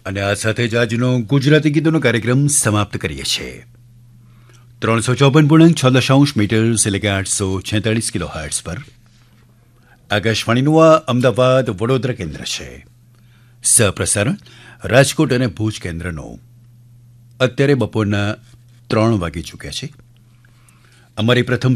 અને આ સાથે જ આજનો ગુજરાતી ગીતોનો કાર્યક્રમ સમાપ્ત કરીએ છીએ. 354.6 મીટર્સ એટલે કે 846 કિલોહર્ટ્ઝ પર આકાશવાણીનું આ અમદાવાદ વડોદરા કેન્દ્ર છે. સહપ્રસારણ રાજકોટ અને ભુજ કેન્દ્રનો. અત્યારે બપોરના 3 વાગી ચૂક્યા છે. અમારી પ્રથમ